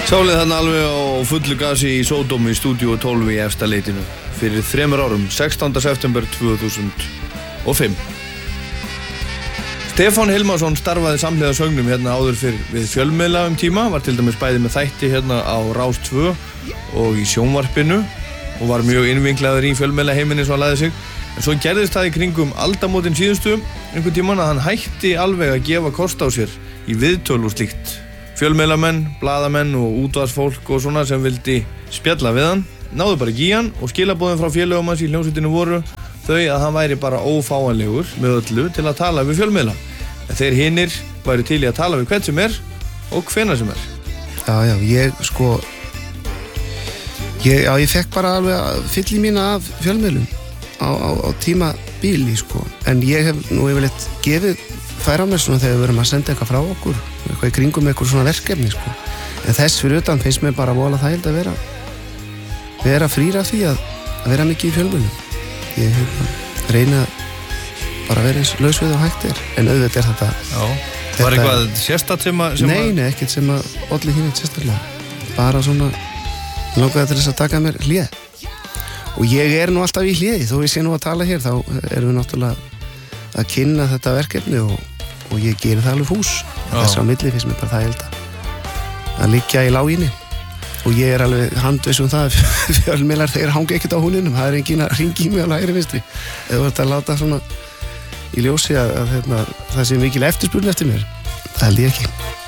Sálið þarna alveg á fullu gasi í Sódómi í stúdíu 12 í efsta leitinu fyrir 3 árum, 16. september 2005. Stefán Hilmarsson starfaði samhliða söngnum hérna áður fyrr við fjölmiðla tíma, var til dæmis bæði með þætti hérna á Rás 2 og í sjónvarpinu og var mjög innvinklaður í fjölmiðla heiminni svo hann lagði sig. En svo gerðist það í kringum aldamótin síðustu einhvern tímann að hann hætti alveg að gefa kost á sér í viðtöl og slíkt. Fjölmiðlamenn, blaðamenn og útvarpsfólk og svona sem vildi spjalla við hann náðu bara ekki í hann og skilaboðin frá félögum hans í hljómsveitinu voru þau að hann væri bara ófáanlegur með öllu til að tala við fjölmiðla. En þeir hinir væru til í að tala við hvern sem er og hvenær sem er. Ég fekk bara alveg fyll í mína af fjölmiðlum á tímabili en ég hef nú yfirleitt gefið færa á mér svona þegar við verum að senda eitthvað frá okkur eitthvað í kringum eitthvað svona verkefni en þess fyrir utan finnst mér bara vola þægild að vera frýr af því að vera mikið í fjölmiðlum. Ég reyna bara að vera eins laus við og hægt en auðvitað er þetta. Já, var eitthvað sérstakt sem að Nei, ekkert sem að olli hinn sérstaklega. Bara svona langaði til þess að taka mér hlé. Og ég er nú alltaf í hléi þó ég sé nú að tala hér þá erum við náttúrulega að kynna þetta verkefni og ég gerir það alveg fús. Þess á milli finnst mér bara það að liggja í láginni og ég er alveg handviss það að fjölmiðlar þeir hanga ekkert á húninum, það er enginn að hringi í mig á hægri vinstri eða þú ert að láta svona í ljósi að það sé mikil eftirspurn eftir mér, það held ég ekki.